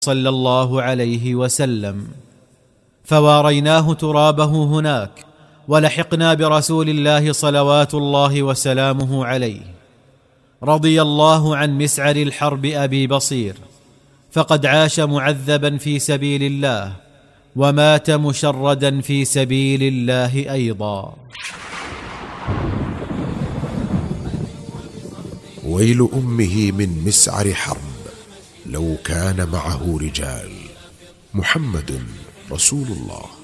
صلى الله عليه وسلم، فواريناه ترابه هناك ولحقنا برسول الله صلوات الله وسلامه عليه. رضي الله عن مسعر الحرب أبي بصير، فقد عاش معذبا في سبيل الله ومات مشردا في سبيل الله أيضا. ويل أمه من مسعر حرب لو كان معه رجال. محمد رسول الله.